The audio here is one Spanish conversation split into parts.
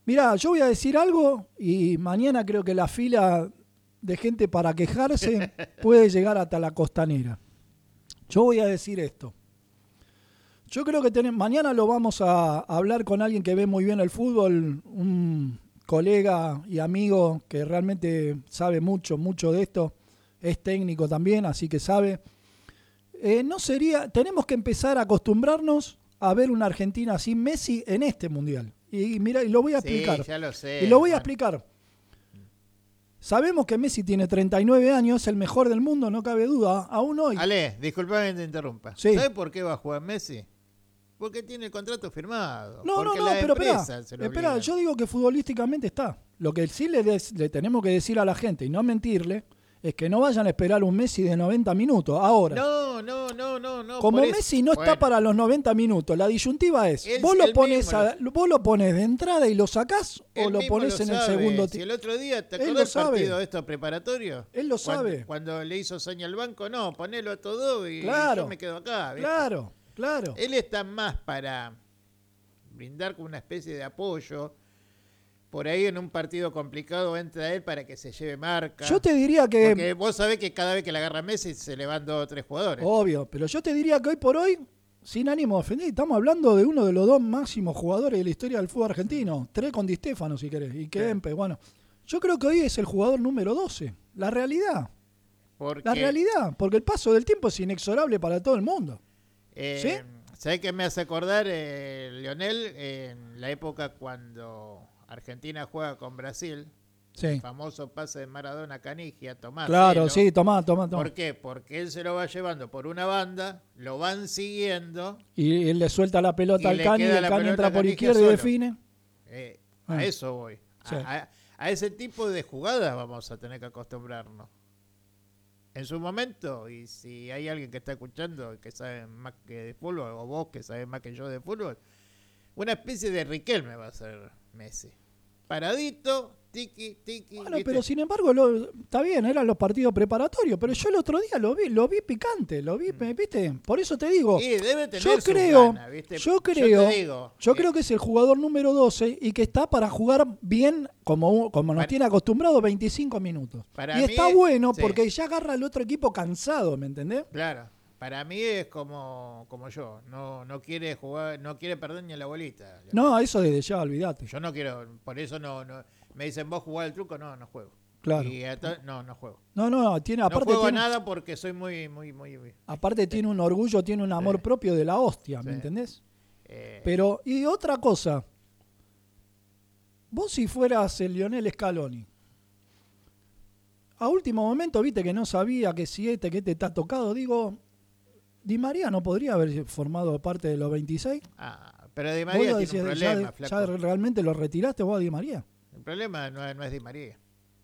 Mirá, yo voy a decir algo y mañana creo que la fila de gente para quejarse puede llegar hasta la costanera. Yo voy a decir esto. Yo creo que mañana lo vamos a hablar con alguien que ve muy bien el fútbol, un colega y amigo que realmente sabe mucho, mucho de esto. Es técnico también, así que sabe. Tenemos que empezar a acostumbrarnos a ver una Argentina sin Messi en este Mundial. Y mira, y lo voy a explicar. Sí, ya lo sé. Y lo voy a explicar. Sabemos que Messi tiene 39 años, es el mejor del mundo, no cabe duda, aún hoy. Ale, disculpame que te interrumpa. Sí. ¿Sabes por qué va a jugar Messi? Porque tiene el contrato firmado. No, pero espera, yo digo que futbolísticamente está. Lo que sí le tenemos que decir a la gente y no mentirle es que no vayan a esperar un Messi de 90 minutos. Ahora, no. Como Messi no está para los 90 minutos, la disyuntiva es, ¿vos lo pones de entrada y lo sacás o lo pones en el segundo tiempo? Si el otro día, ¿te acordás del partido de estos preparatorios? Él lo sabe. Cuando le hizo seña al banco, no, ponelo a todo y yo me quedo acá. ¿viste? Claro. Él está más para brindar como una especie de apoyo. Por ahí en un partido complicado entra él para que se lleve marca. Yo te diría que... Porque vos sabés que cada vez que le agarra Messi se le van 2 o 3 jugadores. Obvio, pero yo te diría que hoy por hoy, sin ánimo de ofender, estamos hablando de uno de los 2 máximos jugadores de la historia del fútbol argentino. 3 con Di Stéfano, si querés, y Kempe. Bueno, yo creo que hoy es el jugador número 12. La realidad. La realidad, porque el paso del tiempo es inexorable para todo el mundo. ¿Sí? ¿Sabés qué me hace acordar, Lionel? En la época cuando Argentina juega con Brasil, el famoso pase de Maradona a Canigia, Tomás. Claro, sí, tomá. ¿Por qué? Porque él se lo va llevando por una banda, lo van siguiendo. Y él le suelta la pelota al Cani, el Cani entra por izquierda y define. A eso voy. Sí. A ese tipo de jugadas vamos a tener que acostumbrarnos. En su momento, y si hay alguien que está escuchando que sabe más que de fútbol, o vos que sabés más que yo de fútbol, una especie de Riquelme va a ser Messi. Paradito, tiki. Bueno, ¿viste? Pero sin embargo, está bien, eran los partidos preparatorios, pero yo el otro día lo vi picante, ¿viste? Por eso te digo, sí, debe tener yo creo que es el jugador número 12 y que está para jugar bien como nos tiene acostumbrado 25 minutos. Y está bueno porque ya agarra al otro equipo cansado, ¿me entendés? Claro. Para mí es como yo, no quiere jugar, no quiere perder ni la bolita. No, eso desde ya, olvídate. Yo no quiero, por eso no me dicen, ¿vos jugás el truco? No juego. Claro. No juego. No, juego nada porque soy muy... Aparte tiene un orgullo, tiene un amor propio de la hostia, ¿me entendés? Pero, y otra cosa, vos si fueras el Lionel Scaloni, a último momento viste que no sabía que si que te está tocado, digo... ¿Di María no podría haber formado parte de los 26? Pero Di María tiene un problema, flaco. ¿Ya realmente lo retiraste vos a Di María? El problema no es Di María.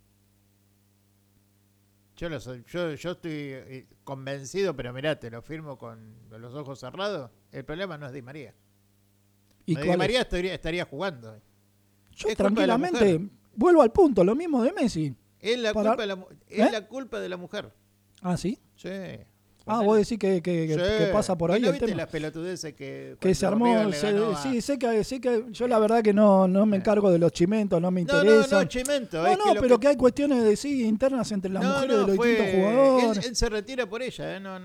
Yo estoy convencido, pero mirá, te lo firmo con los ojos cerrados. El problema no es Di María. ¿Y Di María estaría jugando. Yo tranquilamente vuelvo al punto, lo mismo de Messi. Es la culpa de la mujer. ¿Ah, sí? Sí. Vos decís que pasa por ahí ¿No el viste tema? las pelotudeces que se armó? Sí, sé que yo la verdad que no me encargo de los chimentos, no me interesa. No, chimento. Pero que hay cuestiones de internas entre las mujeres de los distintos jugadores. Él se retira por ella, no.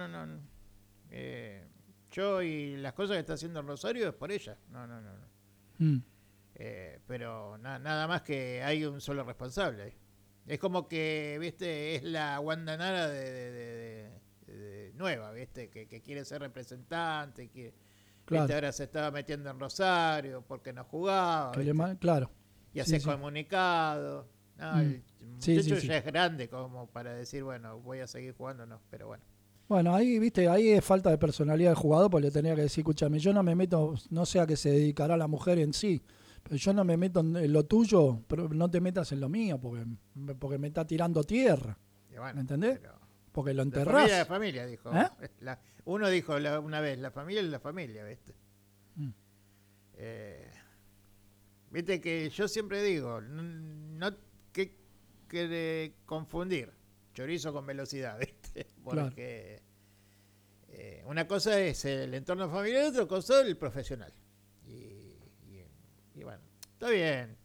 Yo y las cosas que está haciendo Rosario es por ella. No. Pero nada más que hay un solo responsable. Es como que, viste, es la Wanda Nara de nueva, ¿viste? Que quiere ser representante, que ahora se estaba metiendo en Rosario porque no jugaba. Claro. Y hace comunicado. El muchacho ya es grande como para decir, bueno, voy a seguir jugando, no, pero bueno. Bueno, ahí, viste, ahí es falta de personalidad del jugador, porque le tenía que decir, escúchame, yo no me meto, no sé a qué se dedicará la mujer en sí, pero yo no me meto en lo tuyo, pero no te metas en lo mío, porque me está tirando tierra. Bueno, ¿me entendés? Porque lo enterrás. La familia, dijo. Uno dijo una vez, la familia es la familia, ¿viste? Viste que yo siempre digo, no que confundir chorizo con velocidad, ¿viste? Porque una cosa es el entorno familiar y otra cosa el profesional. Y bueno, está bien.